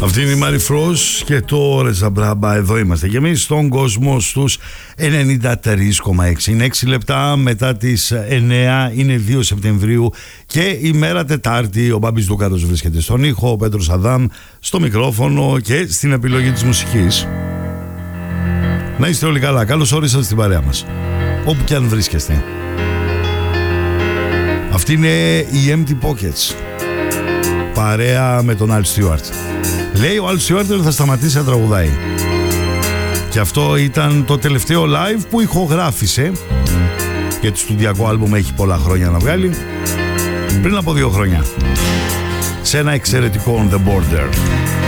Αυτή είναι η Μάρι Φρός και το Ρεζα Μπράμπα. Εδώ είμαστε και εμείς στον κόσμο στους 93,6. Είναι 6 λεπτά μετά τις 9, είναι 2 Σεπτεμβρίου και ημέρα Τετάρτη. Ο Μπάμπης Δούκαρος βρίσκεται στον ήχο, ο Πέτρος Αδάμ στο μικρόφωνο και στην επιλογή της μουσικής. Να είστε όλοι καλά, καλώς όρισατε στην παρέα μας, όπου και αν βρίσκεστε. Αυτή είναι η Empty Pockets, παρέα με τον Al Stewart. Λέει ο Al Stewart ότι θα σταματήσει να τραγουδάει. Και αυτό ήταν το τελευταίο live που ηχογράφησε, γιατί στουδιακό άλμπουμ έχει πολλά χρόνια να βγάλει, πριν από 2 χρόνια, σε ένα εξαιρετικό On The Border.